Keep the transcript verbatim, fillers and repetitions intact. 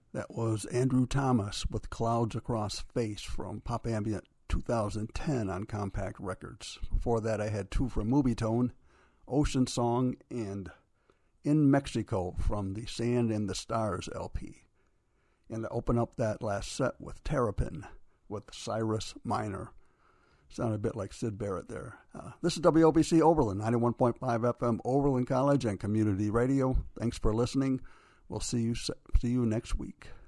That was Andrew Thomas with Clouds Across Face from Pop Ambient two thousand ten on Compact Records. Before that, I had two from Movietone, Ocean Song and In Mexico from the Sand and the Stars L P. And I open up that last set with Terrapin with Cyrus Minor. Sounded a bit like Sid Barrett there. Uh, this is W O B C Oberlin, ninety-one point five F M Oberlin College and Community Radio. Thanks for listening. We'll see you see you next week.